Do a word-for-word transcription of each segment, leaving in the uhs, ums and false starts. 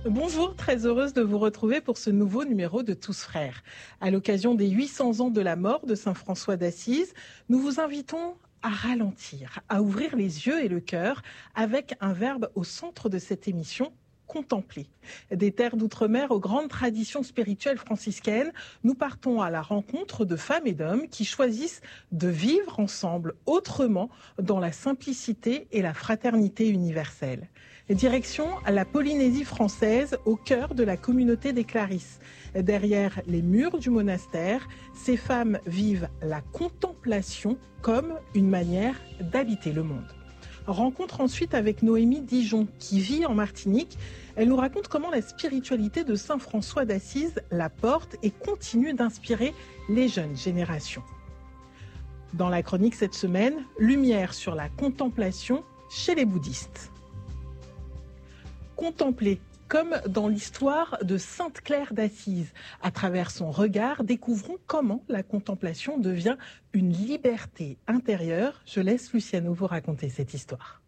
Bonjour, très heureuse de vous retrouver pour ce nouveau numéro de Tous Frères. À l'occasion des huit cents ans de la mort de Saint François d'Assise, nous vous invitons à ralentir, à ouvrir les yeux et le cœur avec un verbe au centre de cette émission, contempler. Des terres d'outre-mer aux grandes traditions spirituelles franciscaines, nous partons à la rencontre de femmes et d'hommes qui choisissent de vivre ensemble autrement dans la simplicité et la fraternité universelle. Direction à la Polynésie française, au cœur de la communauté des Clarisses. Derrière les murs du monastère, ces femmes vivent la contemplation comme une manière d'habiter le monde. Rencontre ensuite avec Noémie Dijon, qui vit en Martinique. Elle nous raconte comment la spiritualité de Saint François d'Assise la porte et continue d'inspirer les jeunes générations. Dans la chronique cette semaine, lumière sur la contemplation chez les bouddhistes. Contempler, comme dans l'histoire de Sainte Claire d'Assise. À travers son regard, découvrons comment la contemplation devient une liberté intérieure. Je laisse Luciano vous raconter cette histoire.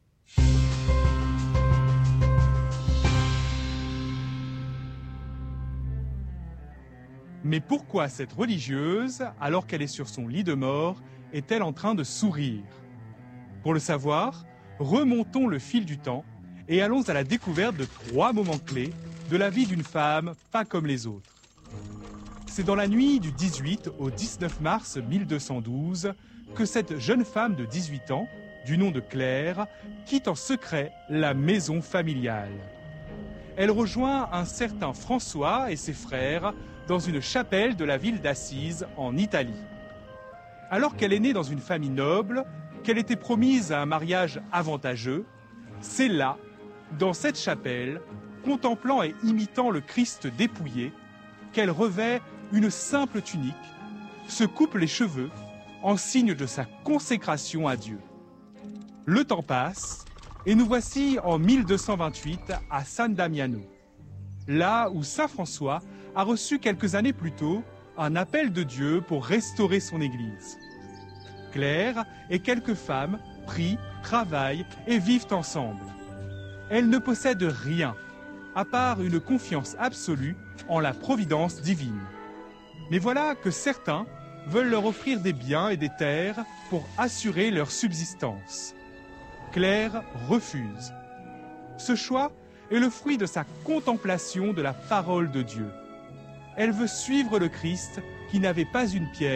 Mais pourquoi cette religieuse, alors qu'elle est sur son lit de mort, est-elle en train de sourire? Pour le savoir, remontons le fil du temps et allons à la découverte de trois moments clés de la vie d'une femme pas comme les autres. C'est dans la nuit du dix-huit au dix-neuf mars mille deux cent douze que cette jeune femme de dix-huit ans, du nom de Claire, quitte en secret la maison familiale. Elle rejoint un certain François et ses frères dans une chapelle de la ville d'Assise en Italie. Alors qu'elle est née dans une famille noble, qu'elle était promise à un mariage avantageux, c'est là, dans cette chapelle, contemplant et imitant le Christ dépouillé, qu'elle revêt une simple tunique, se coupe les cheveux en signe de sa consécration à Dieu. Le temps passe et nous voici en mille deux cent vingt-huit à San Damiano, là où Saint François a reçu quelques années plus tôt un appel de Dieu pour restaurer son église. Claire et quelques femmes prient, travaillent et vivent ensemble. Elles ne possèdent rien, à part une confiance absolue en la providence divine. Mais voilà que certains veulent leur offrir des biens et des terres pour assurer leur subsistance. Claire refuse. Ce choix est le fruit de sa contemplation de la parole de Dieu. Elle veut suivre le Christ qui n'avait pas une pierre